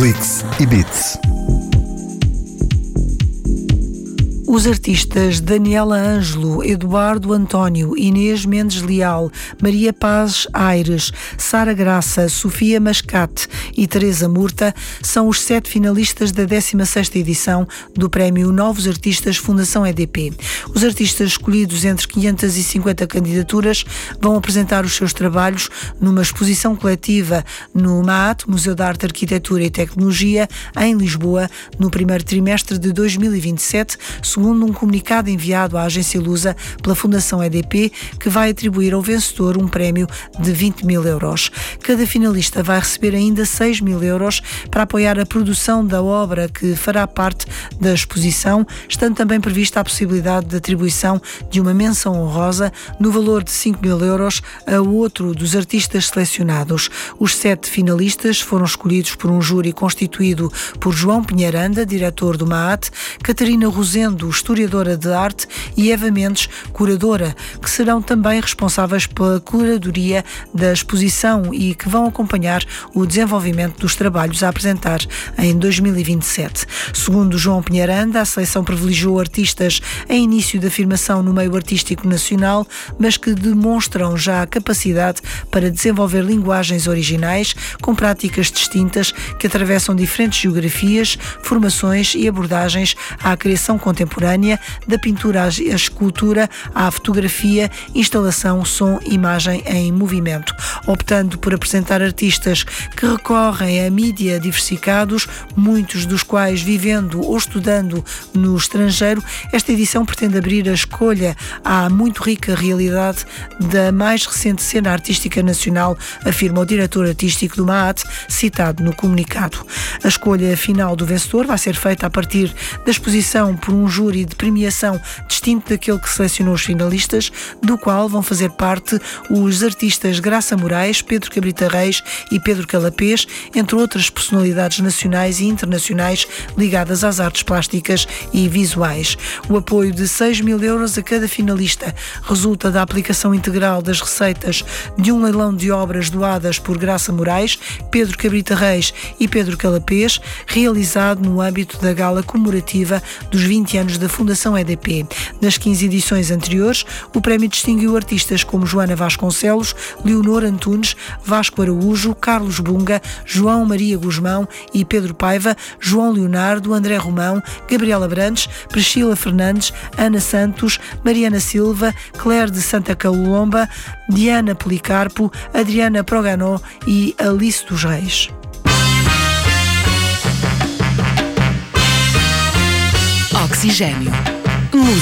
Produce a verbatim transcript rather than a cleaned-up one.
Blitz e Beats. Os artistas Daniela Ângelo, Eduardo António, Inês Mendes Leal, Maria Paz Aires, Sara Graça, Sofia Mascate e Teresa Murta são os sete finalistas da décima sexta edição do Prémio Novos Artistas Fundação E D P. Os artistas escolhidos entre quinhentas e cinquenta candidaturas vão apresentar os seus trabalhos numa exposição coletiva no M A A T, Museu da Arte, Arquitetura e Tecnologia, em Lisboa, no primeiro trimestre de dois mil e vinte e sete, segundo um comunicado enviado à agência Lusa pela Fundação E D P, que vai atribuir ao vencedor um prémio de vinte mil euros. Cada finalista vai receber ainda seis mil euros para apoiar a produção da obra que fará parte da exposição, estando também prevista a possibilidade de atribuição de uma menção honrosa no valor de cinco mil euros a outro dos artistas selecionados. Os sete finalistas foram escolhidos por um júri constituído por João Pinheiranda, diretor do M A A T, Catarina Rosendo, historiadora de arte, e Eva Mendes, curadora, que serão também responsáveis pela curadoria da exposição e que vão acompanhar o desenvolvimento dos trabalhos a apresentar em dois mil e vinte e sete. Segundo João Pinheiranda, a seleção privilegiou artistas em início de afirmação no meio artístico nacional, mas que demonstram já a capacidade para desenvolver linguagens originais com práticas distintas que atravessam diferentes geografias, formações e abordagens à criação contemporânea, da pintura à escultura, à fotografia, instalação, som, imagem em movimento. Optando por apresentar artistas que recorrem a mídia diversificados, muitos dos quais vivendo ou estudando no estrangeiro, esta edição pretende abrir a escolha à muito rica realidade da mais recente cena artística nacional, afirma o diretor artístico do M A A T, citado no comunicado. A escolha final do vencedor vai ser feita a partir da exposição por um júri de premiação distinto daquele que selecionou os finalistas, do qual vão fazer parte os artistas Graça Moraes, Pedro Cabrita Reis e Pedro Calapés, entre outras personalidades nacionais e internacionais ligadas às artes plásticas e visuais. O apoio de seis mil euros a cada finalista resulta da aplicação integral das receitas de um leilão de obras doadas por Graça Moraes, Pedro Cabrita Reis e Pedro Calapés, realizado no âmbito da gala comemorativa dos vinte anos da Fundação E D P. Nas quinze edições anteriores, o prémio distinguiu artistas como Joana Vasconcelos, Leonor Antunes, Vasco Araújo, Carlos Bunga, João Maria Guzmão e Pedro Paiva, João Leonardo, André Romão, Gabriela Brandes, Priscila Fernandes, Ana Santos, Mariana Silva, Claire de Santa Colomba, Diana Policarpo, Adriana Proganó e Alice dos Reis. Oxigênio.